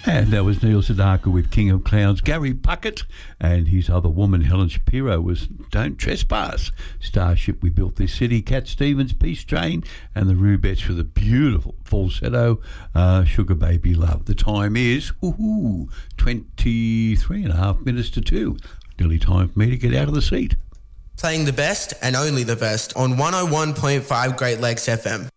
And that was Neil Sedaka with King of Clowns. Gary Puckett and his other woman, Helen Shapiro, was Don't Trespass. Starship, We Built This City. Cat Stevens, Peace Train. And the Rubettes with a beautiful falsetto, Sugar Baby Love. The time is 23 and a half minutes to 2. Nearly time for me to get out of the seat. Playing the best and only the best on 101.5 Great Lakes FM.